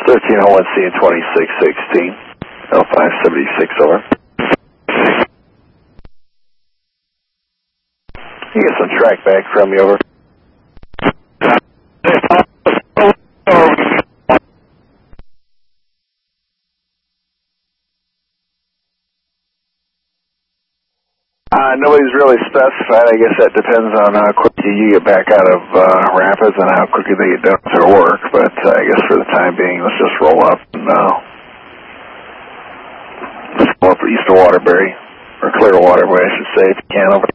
1301C and 2616. L576 over. You get some track back from you over. Nobody's really specified. I guess that depends on how quickly you get back out of rapids and how quickly they get done with their work. But I guess for the time being, let's just roll up and let's go up east of Waterbury, or Clearwater, I should say, if you can. Over.